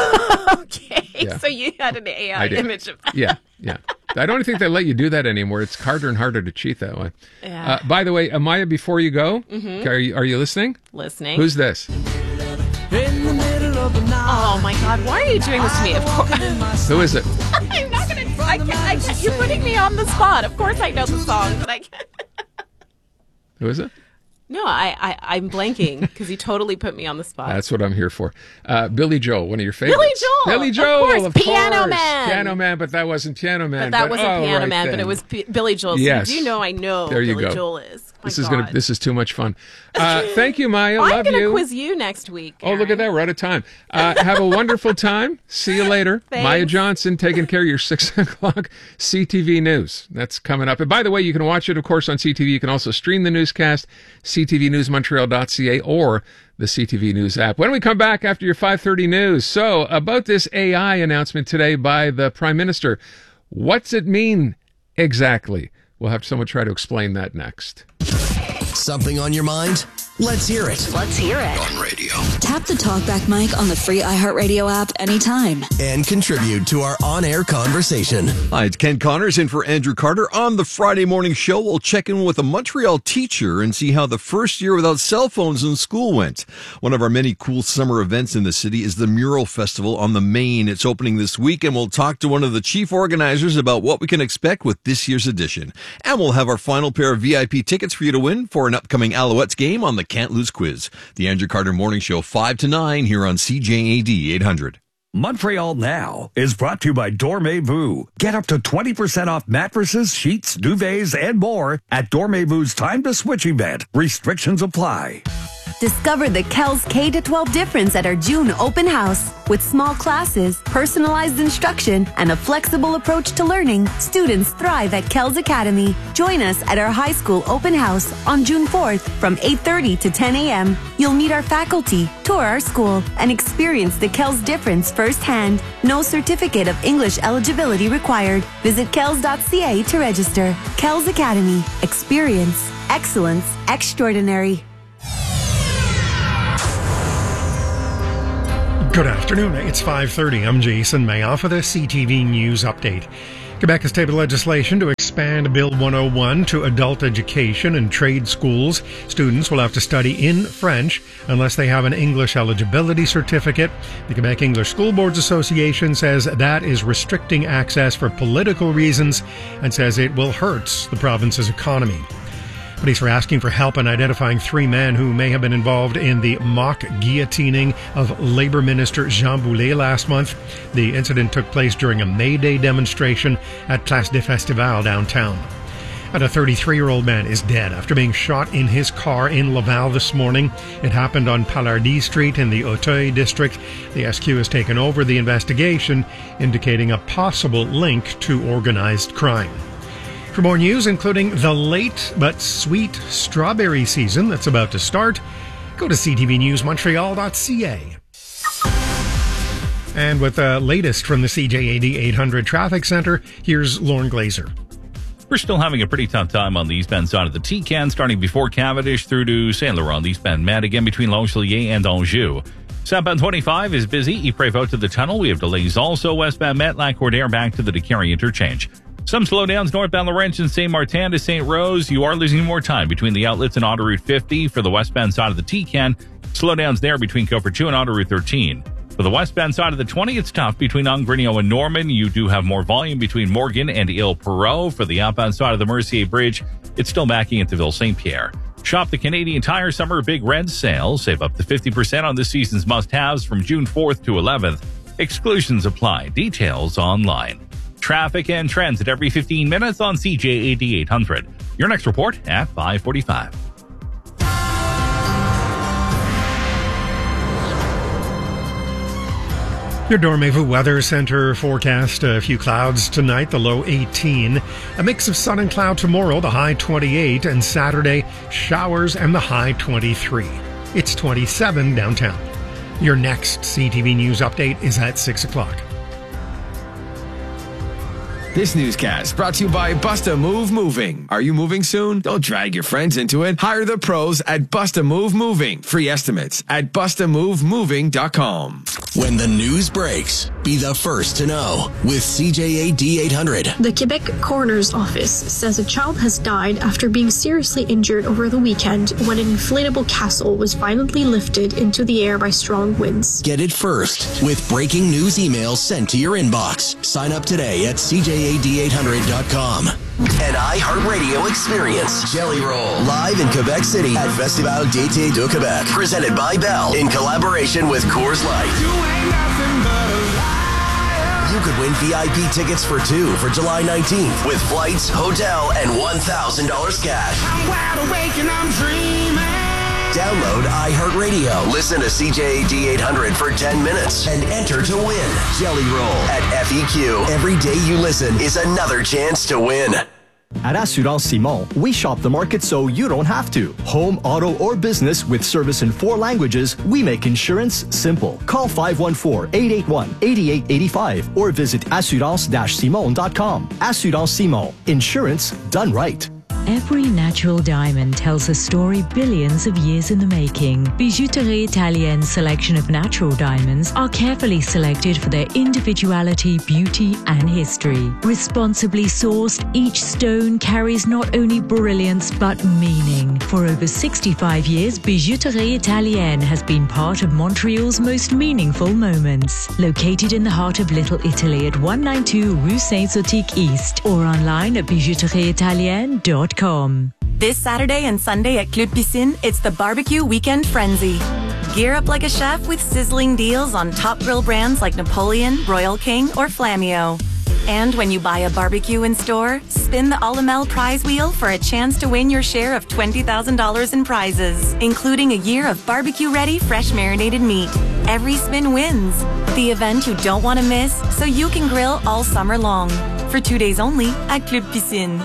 okay. Yeah. So you had an A I I did. image of that. yeah, yeah. I don't think they let you do that anymore. It's harder and harder to cheat that way. Yeah. Uh, by the way, Amaya, before you go, Mhm. are you are you listening? Listening. Who's this? Oh my God! Why are you doing this to me? Of course. Who is it? I'm not gonna. I can't, I can't. You're putting me on the spot. Of course, I know the song, but I can't. Who is it? No, I, I I'm blanking because you totally put me on the spot. That's what I'm here for. Uh, Billy Joel, one of your favorites. Joel! Billy Of Joel, course. of Piano course. Man! Piano Man, but that wasn't Piano Man. But that wasn't oh, Piano right Man, but then. it was P- Billy Joel. So Yes. you do know I know There you Billy go. Joel is. My This is God. gonna. This is too much fun. Uh, thank you, Maya. I'm Love gonna you. quiz you next week. Oh, look at that. We're out of time. Uh, have a wonderful time. See you later. Thanks. Maya Johnson taking care of your six o'clock C T V News. That's coming up. And by the way, you can watch it, of course, on C T V. You can also stream the newscast, c t v news montreal dot c a or the C T V News app. When we come back after your five thirty news. So, about this A I announcement today by the Prime Minister, what's it mean exactly? We'll have someone try to explain that next. Something on your mind? Let's hear it. Let's hear it. On radio. Tap the talkback mic on the free iHeartRadio app anytime. And contribute to our on-air conversation. Hi, it's Ken Connors in for Andrew Carter. On the Friday morning show, we'll check in with a Montreal teacher and see how the first year without cell phones in school went. One of our many cool summer events in the city is the Mural Festival on the Main. It's opening this week, and we'll talk to one of the chief organizers about what we can expect with this year's edition. And we'll have our final pair of V I P tickets for you to win for an upcoming Alouettes game on the Can't Lose Quiz. The Andrew Carter Morning Show, five to nine, here on C J A D eight hundred. Montreal Now is brought to you by Dormez-vous. Get up to twenty percent off mattresses, sheets, duvets, and more at Dormez-vou's Time to Switch event. Restrictions apply. Discover the Kells K to twelve difference at our June open house. With small classes, personalized instruction, and a flexible approach to learning, students thrive at Kells Academy. Join us at our high school open house on June fourth from eight thirty to ten a.m. You'll meet our faculty, tour our school, and experience the Kells difference firsthand. No certificate of English eligibility required. Visit kells dot c a to register. Kells Academy. Experience. Excellence. Extraordinary. Good afternoon. It's five thirty. I'm Jason Mayoff with a C T V News update. Quebec has tabled legislation to expand Bill one oh one to adult education and trade schools. Students will have to study in French unless they have an English eligibility certificate. The Quebec English School Boards Association says that is restricting access for political reasons and says it will hurt the province's economy. Police are asking for help in identifying three men who may have been involved in the mock guillotining of Labour Minister Jean Boulet last month. The incident took place during a May Day demonstration at Place des Festivals downtown. And a thirty-three-year-old man is dead after being shot in his car in Laval this morning. It happened on Palardy Street in the Auteuil district. The S Q has taken over the investigation, indicating a possible link to organized crime. For more news, including the late but sweet strawberry season that's about to start, go to c t v news montreal dot c a. And with the latest from the C J A D eight hundred Traffic Center, here's Lauren Glazer. We're still having a pretty tough time on the eastbound side of the T-Can, starting before Cavendish through to Saint Laurent, the eastbound Met, again between Longueuil and Anjou. Southbound twenty-five is busy. Ypres to the tunnel. We have delays also westbound Met, Lac-Cordaire back to the Décarie interchange. Some slowdowns northbound Laurentian, Saint Martin to Saint Rose. You are losing more time between the outlets and Autoroute fifty for the westbound side of the T-Can. Slowdowns there between Copertu and Autoroute thirteen. For the westbound side of the twenty, it's tough between Angrigno and Norman. You do have more volume between Morgan and Ile-Perrot. For the outbound side of the Mercier Bridge, it's still backing into Ville-Saint-Pierre. Shop the Canadian Tire Summer Big Red Sale. Save up to fifty percent on this season's must-haves from June fourth to eleventh. Exclusions apply. Details online. Traffic and trends at every fifteen minutes on C J A D eight hundred. Your next report at five forty-five. Your Dormez-vous Weather Center forecast: a few clouds tonight, the low eighteen. A mix of sun and cloud tomorrow, the high twenty-eight. And Saturday, showers and the high twenty-three. It's twenty-seven downtown. Your next C T V News update is at six o'clock. This newscast brought to you by Busta Move Moving. Are you moving soon? Don't drag your friends into it. Hire the pros at Busta Move Moving. Free estimates at busta move moving dot com. When the news breaks, be the first to know with C J A D eight hundred. The Quebec Coroner's Office says a child has died after being seriously injured over the weekend when an inflatable castle was violently lifted into the air by strong winds. Get it first with breaking news emails sent to your inbox. Sign up today at c j a d eight hundred dot com. An iHeartRadio experience. Jelly Roll. Live in Quebec City at Festival d'Été de Québec. Presented by Bell in collaboration with Coors Light. You could win V I P tickets for two for July nineteenth with flights, hotel, and one thousand dollars cash. I'm wide awake and I'm dreaming. Download iHeartRadio. Listen to C J A D eight hundred for ten minutes and enter to win. Jelly Roll at F E Q. Every day you listen is another chance to win. At Assurance Simon, we shop the market so you don't have to. Home, auto, or business with service in four languages, we make insurance simple. Call five one four, eight eight one, eight eight eight five or visit assurance dash simon dot com. Assurance Simon. Insurance done right. Every natural diamond tells a story billions of years in the making. Bijouterie Italienne's selection of natural diamonds are carefully selected for their individuality, beauty, and history. Responsibly sourced, each stone carries not only brilliance but meaning. For over sixty-five years, Bijouterie Italienne has been part of Montreal's most meaningful moments. Located in the heart of Little Italy at one ninety-two Rue Saint-Zotique East or online at bijouterie italienne dot com. This Saturday and Sunday at Club Piscine, it's the Barbecue Weekend Frenzy. Gear up like a chef with sizzling deals on top grill brands like Napoleon, Royal King, or Flammio. And when you buy a barbecue in store, spin the Alamel prize wheel for a chance to win your share of twenty thousand dollars in prizes, including a year of barbecue-ready, fresh marinated meat. Every spin wins. The event you don't want to miss, so you can grill all summer long. For two days only at Club Piscine.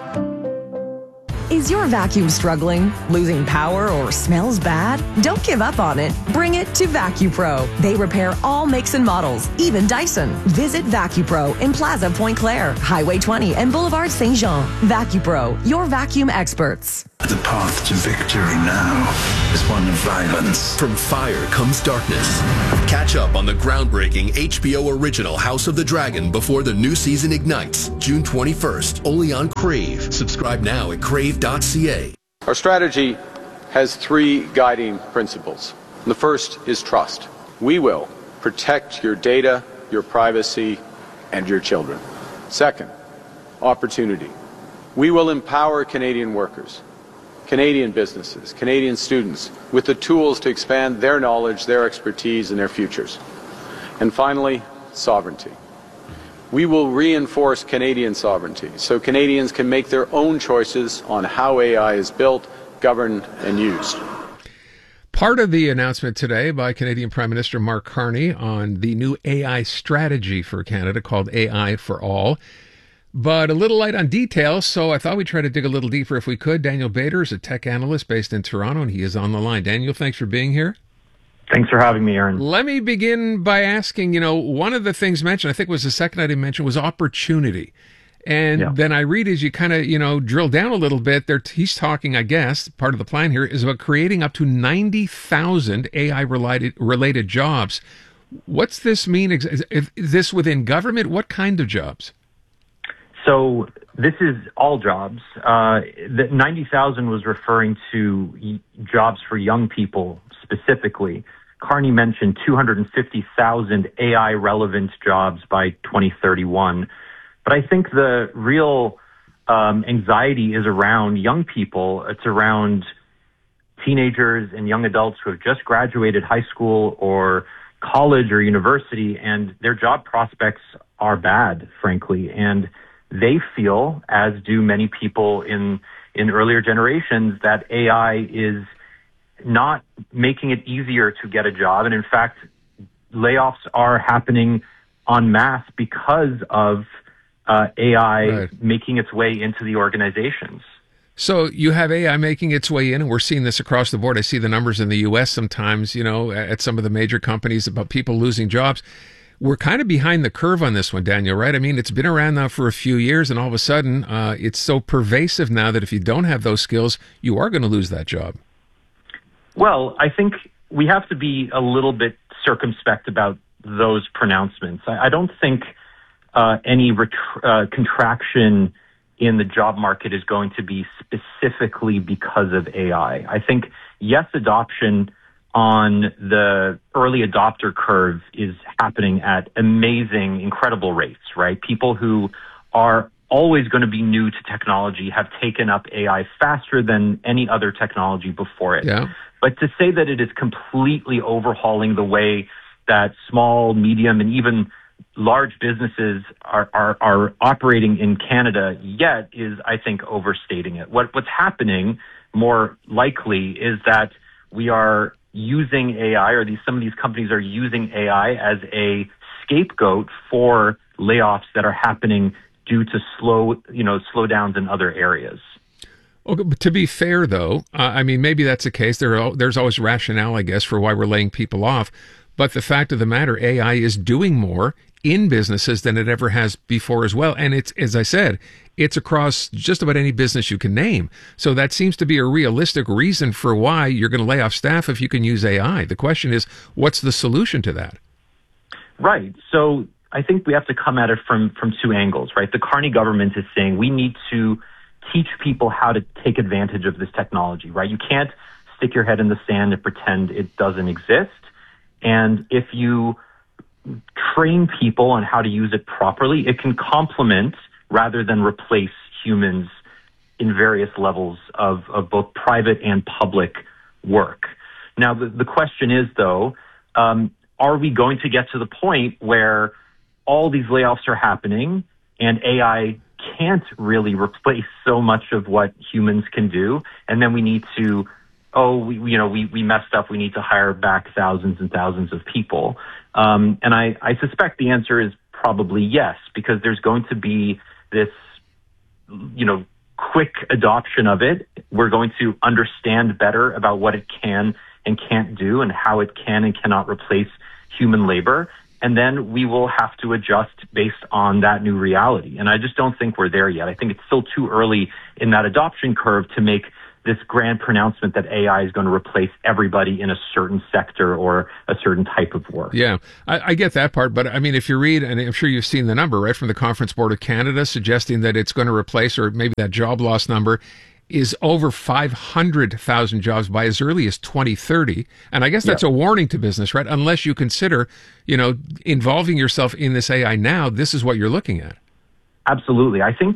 Is your vacuum struggling, losing power, or smells bad? Don't give up on it. Bring it to VacuPro. They repair all makes and models, even Dyson. Visit VacuPro in Plaza Point Claire, Highway twenty, and Boulevard Saint Jean. VacuPro, your vacuum experts. The path to victory now is one of violence. From fire comes darkness. Catch up on the groundbreaking H B O original House of the Dragon before the new season ignites, June twenty-first, only on Crave. Subscribe now at crave dot c a. Our strategy has three guiding principles. The first is trust. We will protect your data, your privacy, and your children. Second, opportunity. We will empower Canadian workers, Canadian businesses, Canadian students with the tools to expand their knowledge, their expertise, and their futures. And finally, sovereignty. We will reinforce Canadian sovereignty so Canadians can make their own choices on how A I is built, governed, and used. Part of the announcement today by Canadian Prime Minister Mark Carney on the new A I strategy for Canada called A I for All. But a little light on details, so I thought we'd try to dig a little deeper if we could. Daniel Bader is a tech analyst based in Toronto, and he is on the line. Daniel, thanks for being here. Thanks for having me, Aaron. Let me begin by asking, you know, one of the things mentioned, I think was the second item mentioned, was opportunity. And yeah. then I read as you kind of, you know, drill down a little bit, there, he's talking, I guess, part of the plan here is about creating up to ninety thousand A I-related related jobs. What's this mean? Is, is this within government? What kind of jobs? So this is all jobs. Uh, the ninety thousand was referring to y- jobs for young people specifically. Carney mentioned two hundred fifty thousand A I-relevant jobs by twenty thirty-one. But I think the real um, anxiety is around young people. It's around teenagers and young adults who have just graduated high school or college or university, and their job prospects are bad, frankly. And they feel, as do many people in in earlier generations, that A I is not making it easier to get a job. And in fact, layoffs are happening en masse because of uh, A I right. making its way into the organizations. So you have A I making its way in, and we're seeing this across the board. I see the numbers in the U S sometimes, you know, at some of the major companies about people losing jobs. We're kind of behind the curve on this one, Daniel, right? I mean, it's been around now for a few years, and all of a sudden, uh, it's so pervasive now that if you don't have those skills, you are going to lose that job. Well, I think we have to be a little bit circumspect about those pronouncements. I, I don't think uh, any ret- uh, contraction in the job market is going to be specifically because of A I. I think, yes, adoption on the early adopter curve is happening at amazing, incredible rates, right? People who are always going to be new to technology have taken up A I faster than any other technology before it. Yeah. But to say that it is completely overhauling the way that small, medium, and even large businesses are, are, are operating in Canada yet is, I think, overstating it. What, what's happening more likely is that we are using A I, or these some of these companies are using A I as a scapegoat for layoffs that are happening due to slow, you know, slowdowns in other areas. Okay, but to be fair, though, uh, I mean, maybe that's the case. There are, there's always rationale, I guess, for why we're laying people off. But the fact of the matter, A I is doing more in businesses than it ever has before as well. And it's, as I said, it's across just about any business you can name. So that seems to be a realistic reason for why you're going to lay off staff if you can use A I. The question is, what's the solution to that? Right. So I think we have to come at it from, from two angles, right? The Carney government is saying we need to teach people how to take advantage of this technology, right? You can't stick your head in the sand and pretend it doesn't exist. And if you train people on how to use it properly, it can complement rather than replace humans in various levels of, of both private and public work. Now, the, the question is, though, um, are we going to get to the point where all these layoffs are happening and A I can't really replace so much of what humans can do, and then we need to, oh, we, you know, we, we messed up, we need to hire back thousands and thousands of people? Um, and I, I suspect the answer is probably yes, because there's going to be this, you know, quick adoption of it. We're going to understand better about what it can and can't do and how it can and cannot replace human labor. And then we will have to adjust based on that new reality. And I just don't think we're there yet. I think it's still too early in that adoption curve to make this grand pronouncement that A I is going to replace everybody in a certain sector or a certain type of work. Yeah, I, I get that part. But I mean, if you read, and I'm sure you've seen the number, right, from the Conference Board of Canada suggesting that it's going to replace, or maybe that job loss number is over five hundred thousand jobs by as early as twenty thirty. And I guess that's Yeah. a warning to business, right? Unless you consider, you know, involving yourself in this A I now, this is what you're looking at. Absolutely. I think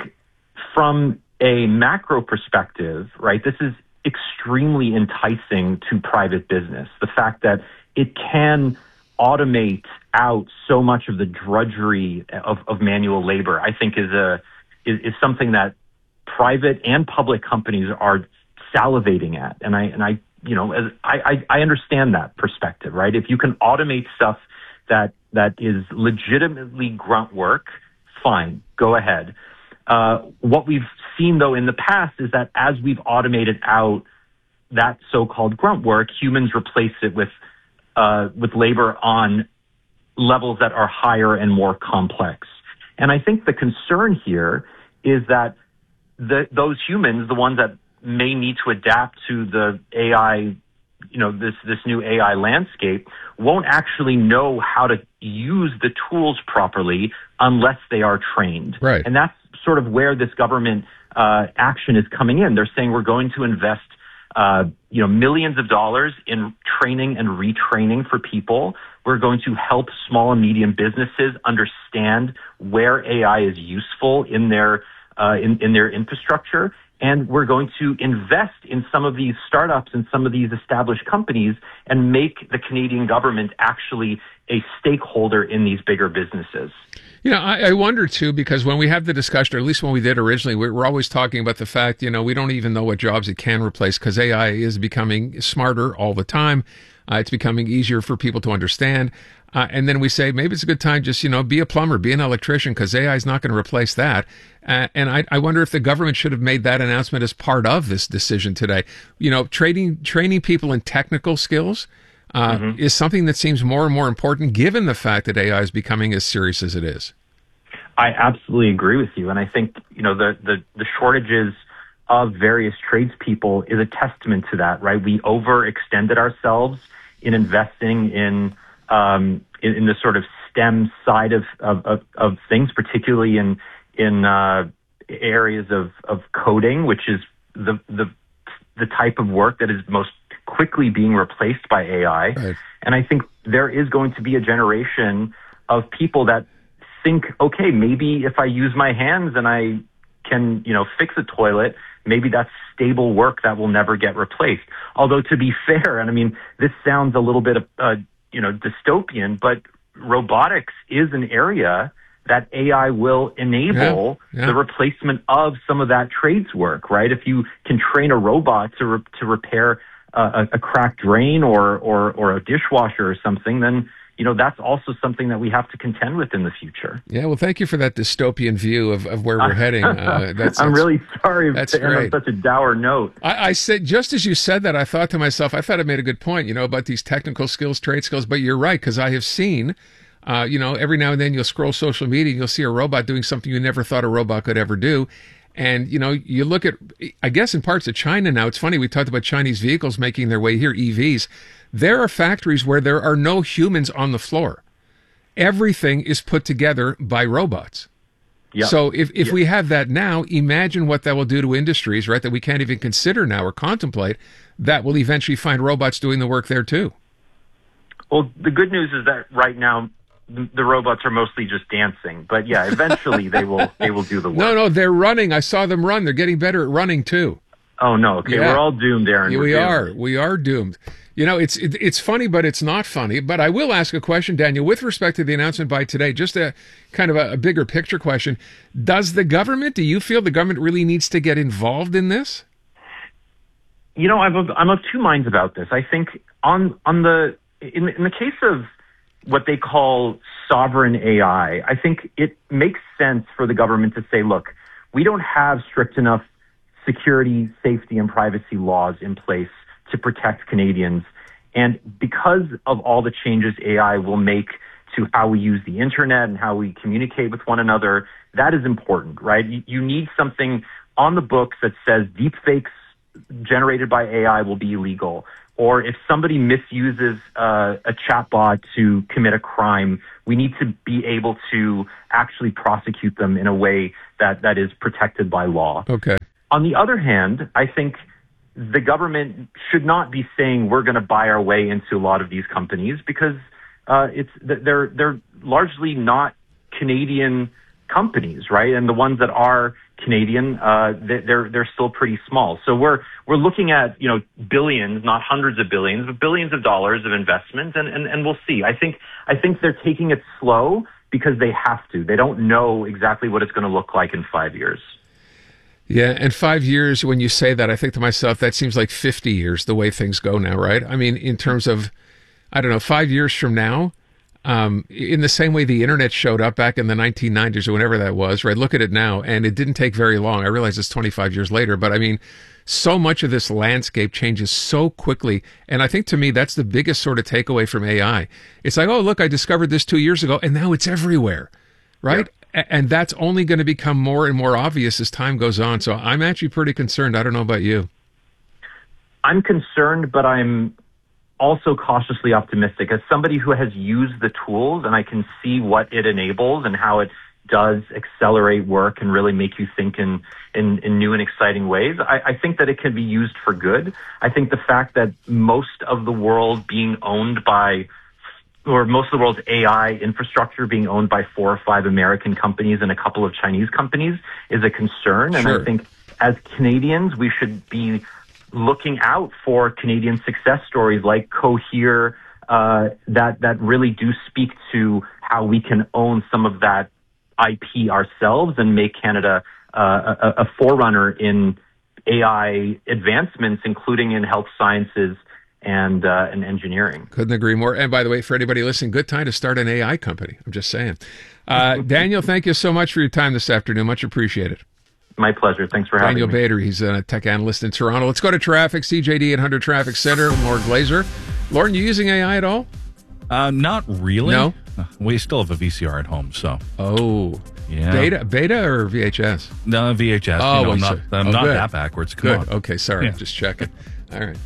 from a macro perspective, right, this is extremely enticing to private business. The fact that it can automate out so much of the drudgery of, of manual labor, I think is a is, is something that private and public companies are salivating at. And I and I you know as I, I, I understand that perspective, right? If you can automate stuff that that is legitimately grunt work, fine, go ahead. Uh, what we've seen, though, in the past is that as we've automated out that so-called grunt work, humans replace it with uh, with labor on levels that are higher and more complex. And I think the concern here is that the, those humans, the ones that may need to adapt to the A I, you know, this this new A I landscape, won't actually know how to use the tools properly unless they are trained. Right. And that's sort of where this government uh, action is coming in. They're saying we're going to invest, uh, you know, millions of dollars in training and retraining for people. We're going to help small and medium businesses understand where A I is useful in their uh, in, in their infrastructure. And we're going to invest in some of these startups and some of these established companies and make the Canadian government actually a stakeholder in these bigger businesses. You know, I, I wonder, too, because when we have the discussion, or at least when we did originally, we, we're always talking about the fact, you know, we don't even know what jobs it can replace because A I is becoming smarter all the time. Uh, it's becoming easier for people to understand. Uh, and then we say, maybe it's a good time just, you know, be a plumber, be an electrician, because A I is not going to replace that. Uh, and I, I wonder if the government should have made that announcement as part of this decision today. You know, training, training people in technical skills uh, mm-hmm. is something that seems more and more important given the fact that A I is becoming as serious as it is. I absolutely agree with you. And I think, you know, the, the, the shortages of various tradespeople is a testament to that, right? We overextended ourselves in investing in, um, in, in the sort of STEM side of, of, of, of things, particularly in, in, uh, areas of, of coding, which is the, the, the type of work that is most quickly being replaced by A I. Right. And I think there is going to be a generation of people that think, okay, maybe if I use my hands and I can, you know, fix a toilet, maybe that's stable work that will never get replaced. Although to be fair, and I mean, this sounds a little bit, uh, you know, dystopian, but robotics is an area that A I will enable yeah, yeah. the replacement of some of that trades work, right? If you can train a robot to re- to repair uh, a, a cracked drain or, or or a dishwasher or something, then you know, that's also something that we have to contend with in the future. Yeah, well, thank you for that dystopian view of, of where we're heading. Uh, that's, I'm that's, really sorry that's to end great. on such a dour note. I, I said, just as you said that, I thought to myself, I thought I made a good point, you know, about these technical skills, trade skills, but you're right, because I have seen, uh, you know, every now and then you'll scroll social media and you'll see a robot doing something you never thought a robot could ever do. And, you know, you look at, I guess in parts of China now, it's funny, we talked about Chinese vehicles making their way here, E Vs. There are factories where there are no humans on the floor. Everything is put together by robots. Yep. So if, if yep. we have that now, imagine what that will do to industries, right, that we can't even consider now or contemplate, that will eventually find robots doing the work there too. Well, the good news is that right now, the robots are mostly just dancing. But yeah, eventually they will they will do the work. No, no, they're running. I saw them run. They're getting better at running too. Oh, no. Okay, yeah. we're all doomed, Aaron. Yeah, we're we doomed. are. We are doomed. You know, it's it, it's funny, but it's not funny. But I will ask a question, Daniel, with respect to the announcement by today, just a kind of a, a bigger picture question. Does the government, do you feel the government really needs to get involved in this? You know, I'm of, I'm of two minds about this. I think on on the in, in the case of what they call sovereign A I, I think it makes sense for the government to say, look, we don't have strict enough security, safety, and privacy laws in place to protect Canadians. And because of all the changes A I will make to how we use the internet and how we communicate with one another, that is important, right? You, you need something on the books that says deepfakes generated by A I will be illegal. Or if somebody misuses uh, a chatbot to commit a crime, we need to be able to actually prosecute them in a way that, that is protected by law. Okay. On the other hand, I think the government should not be saying we're going to buy our way into a lot of these companies because uh, it's they're they're largely not Canadian companies, right? And the ones that are Canadian, uh, they're they're still pretty small. So we're we're looking at you know billions, not hundreds of billions, but billions of dollars of investment, and and, and we'll see. I think I think they're taking it slow because they have to. They don't know exactly what it's going to look like in five years. Yeah, and five years, when you say that, I think to myself, that seems like fifty years, the way things go now, right? I mean, in terms of, I don't know, five years from now, um, in the same way the internet showed up back in the nineteen nineties or whenever that was, right? Look at it now, and it didn't take very long. I realize it's twenty-five years later, but I mean, so much of this landscape changes so quickly, and I think to me, that's the biggest sort of takeaway from A I. It's like, oh, look, I discovered this two years ago, and now it's everywhere, right? Yeah. And that's only going to become more and more obvious as time goes on. So I'm actually pretty concerned. I don't know about you. I'm concerned, but I'm also cautiously optimistic. As somebody who has used the tools and I can see what it enables and how it does accelerate work and really make you think in, in, in new and exciting ways, I, I think that it can be used for good. I think the fact that most of the world being owned by or most of the world's A I infrastructure being owned by four or five American companies and a couple of Chinese companies is a concern. And Sure. I think as Canadians, we should be looking out for Canadian success stories like Cohere uh, that, that really do speak to how we can own some of that I P ourselves and make Canada uh, a, a forerunner in A I advancements, including in health sciences and uh, and engineering. Couldn't agree more. And by the way, for anybody listening, good time to start an A I company. I'm just saying. Uh, Daniel, thank you so much for your time this afternoon. Much appreciated. My pleasure. Thanks for having Daniel me. Bader, he's a tech analyst in Toronto. Let's go to traffic. C J D eight hundred Traffic Center, Lauren Glazer. Lauren, you using A I at all? Uh, not really. No? We still have a V C R at home, so. Oh. Yeah. Beta, beta or V H S? No, V H S. Oh, you know, well, I'm not, so- I'm oh, not good. that backwards. Come Good. on. Okay, sorry. Yeah. Just checking. All right.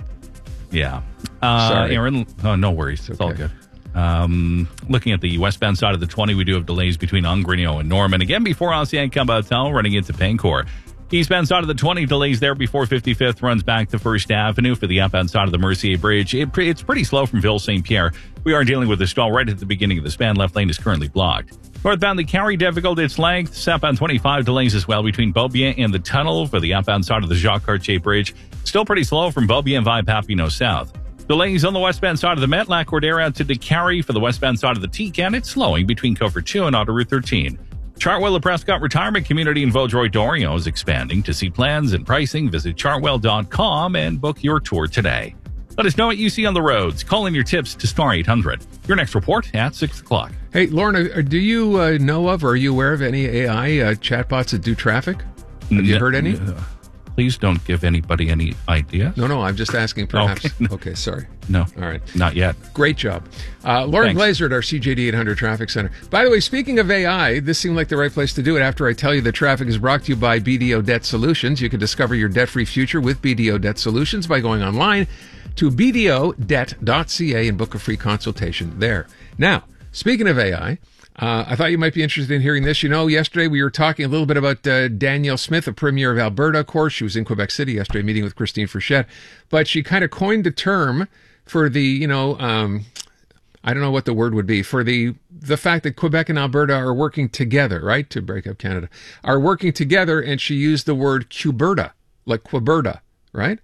Yeah. Uh, Sorry. Aaron, oh, no worries. It's all good. Um, looking at the westbound side of the twenty, we do have delays between Ongrinio and Norman. Again, before Ancien Cambatel, running into Pancor. Eastbound side of the twenty, delays there before fifty-fifth, runs back to First Avenue. For the outbound side of the Mercier Bridge, it, it's pretty slow from Ville Saint Pierre. We are dealing with a stall right at the beginning of the span. Left lane is currently blocked. Northbound, the Carry difficult its length. Southbound twenty-five, delays as well between Beaubien and the tunnel. For the outbound side of the Jacques Cartier Bridge, still pretty slow from Beaubien via Papineau South. Delays on the westbound side of the Met, Lac-Cordaire out to DeCarry. For the westbound side of the T-Can, it's slowing between Cofer two and Autoroute thirteen. Chartwell of Prescott Retirement Community in Vaudreuil-Dorion is expanding. To see plans and pricing, visit chartwell dot com and book your tour today. Let us know what you see on the roads. Call in your tips to star eight hundred. Your next report at six o'clock. Hey, Lauren, uh, do you uh, know of or are you aware of any A I uh, chatbots that do traffic? Have you No, heard any? uh, Please don't give anybody any idea. No, no, I'm just asking perhaps. Okay. Okay, sorry. No. All right. Not yet. Great job. Uh, Lauren Thanks. Glazer at our C J D eight hundred Traffic Center. By the way, speaking of A I, this seemed like the right place to do it after I tell you that traffic is brought to you by B D O Debt Solutions. You can discover your debt-free future with B D O Debt Solutions by going online to b d o debt dot c a and book a free consultation there. Now, speaking of A I, Uh, I thought you might be interested in hearing this. You know, yesterday we were talking a little bit about uh, Danielle Smith, the Premier of Alberta, of course. She was in Quebec City yesterday meeting with Christine Frechette. But she kind of coined the term for the, you know, um, I don't know what the word would be, for the the fact that Quebec and Alberta are working together, right, to break up Canada, are working together, and she used the word Queberta, like Queberta, right?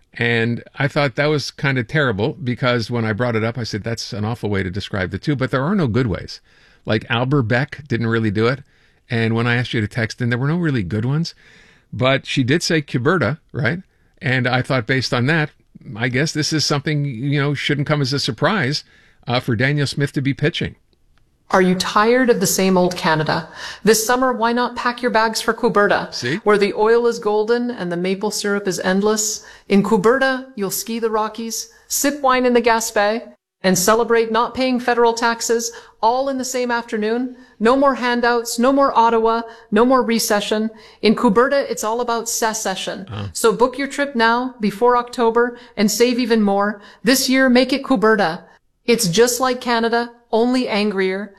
And I thought that was kind of terrible because when I brought it up, I said, that's an awful way to describe the two, but there are no good ways. Like Albert Beck didn't really do it. And when I asked you to text in, there were no really good ones, but she did say Cuberta, right? And I thought based on that, I guess this is something, you know, shouldn't come as a surprise uh, for Danielle Smith to be pitching. Are you tired of the same old Canada? This summer, why not pack your bags for Cuberta, See? where the oil is golden and the maple syrup is endless. In Cuberta, you'll ski the Rockies, sip wine in the Gaspé, and celebrate not paying federal taxes all in the same afternoon. No more handouts, no more Ottawa, no more recession. In Cuberta, it's all about secession. Oh. So book your trip now, before October, and save even more. This year, make it Cuberta. It's just like Canada, only angrier.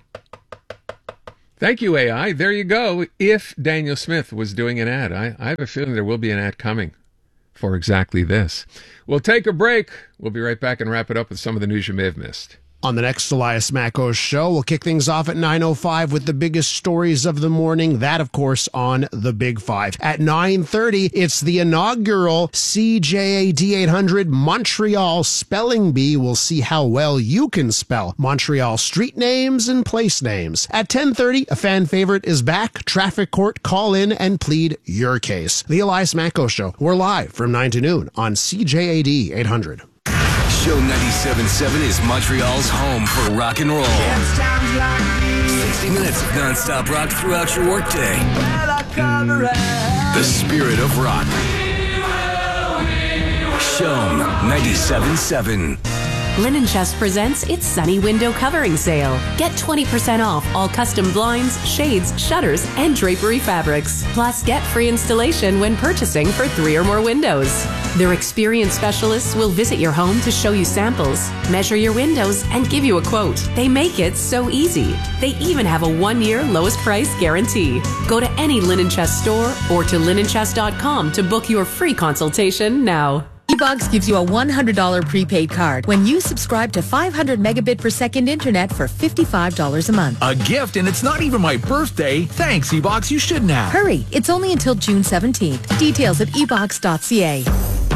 Thank you, A I. There you go. If Danielle Smith was doing an ad, I, I have a feeling there will be an ad coming for exactly this. We'll take a break. We'll be right back and wrap it up with some of the news you may have missed. On the next Elias Macko show, we'll kick things off at nine oh five with the biggest stories of the morning. That, of course, on the Big Five. At nine thirty, it's the inaugural C J A D eight hundred Montreal Spelling Bee. We'll see how well you can spell Montreal street names and place names. At ten thirty, a fan favorite is back. Traffic court, call in and plead your case. The Elias Macko show. We're live from nine to noon on C J A D eight hundred. Show ninety-seven point seven is Montreal's home for rock and roll. sixty minutes of non-stop rock throughout your workday. The spirit of rock. Show ninety-seven point seven. Linen Chest presents its Sunny Window Covering Sale. Get twenty percent off all custom blinds, shades, shutters, and drapery fabrics. Plus, get free installation when purchasing for three or more windows. Their experienced specialists will visit your home to show you samples, measure your windows, and give you a quote. They make it so easy. They even have a one-year lowest price guarantee. Go to any Linen Chest store or to linen chest dot com to book your free consultation now. eBox gives you a one hundred dollars prepaid card when you subscribe to five hundred megabit per second internet for fifty-five dollars a month. A gift, and it's not even my birthday. Thanks, eBox. You shouldn't have. Hurry. It's only until June seventeenth. Details at e box dot c a.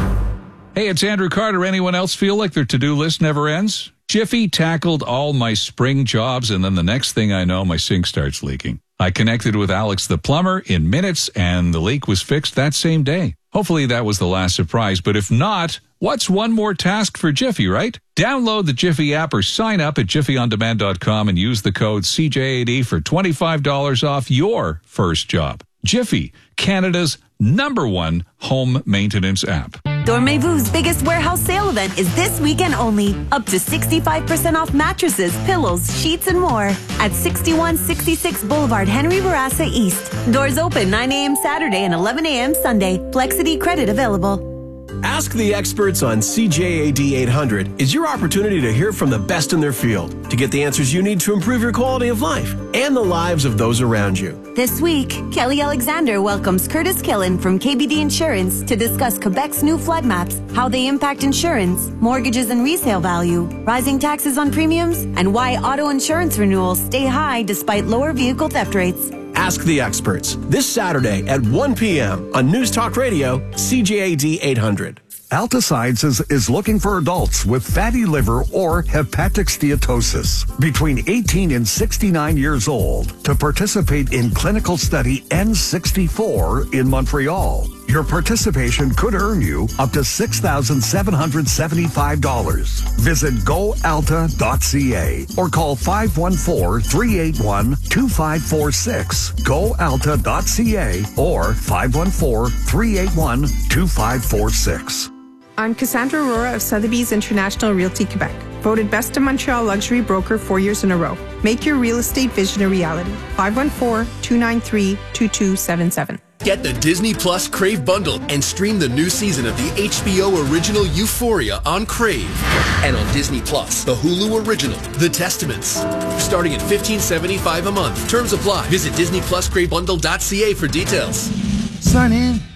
Hey, it's Andrew Carter. Anyone else feel like their to-do list never ends? Jiffy tackled all my spring jobs, and then the next thing I know, my sink starts leaking. I connected with Alex the plumber in minutes, and the leak was fixed that same day. Hopefully that was the last surprise, but if not, what's one more task for Jiffy, right? Download the Jiffy app or sign up at jiffy on demand dot com and use the code C J A D for twenty-five dollars off your first job. Jiffy, Canada's number one home maintenance app. Dormez-Vou's biggest warehouse sale event is this weekend only. Up to sixty-five percent off mattresses, pillows, sheets, and more at sixty-one sixty-six Boulevard Henry Bourassa East. Doors open nine a.m. Saturday and eleven a.m. Sunday. Flexity credit available. Ask the experts on C J A D eight hundred is your opportunity to hear from the best in their field to get the answers you need to improve your quality of life and the lives of those around you. This week, Kelly Alexander welcomes Curtis Killen from K B D Insurance to discuss Quebec's new flood maps, how they impact insurance, mortgages and resale value, rising taxes on premiums, and why auto insurance renewals stay high despite lower vehicle theft rates. Ask the experts this Saturday at one p.m. on News Talk Radio, C J A D eight hundred. Alta Sciences is looking for adults with fatty liver or hepatic steatosis between eighteen and sixty-nine years old to participate in clinical study N sixty-four in Montreal. Your participation could earn you up to six thousand seven hundred seventy-five dollars. Visit go alta dot c a or call five one four, three eight one, two five four six, go alta dot c a or five one four, three eight one, two five four six. I'm Cassandra Aurora of Sotheby's International Realty Quebec, voted Best of Montreal Luxury Broker four years in a row. Make your real estate vision a reality. five one four, two nine three, two two seven seven. Get the Disney Plus Crave bundle and stream the new season of the H B O original Euphoria on Crave. And on Disney Plus, the Hulu original, The Testaments. Starting at fifteen seventy-five a month. Terms apply. Visit disney plus crave bundle dot c a for details. Sign in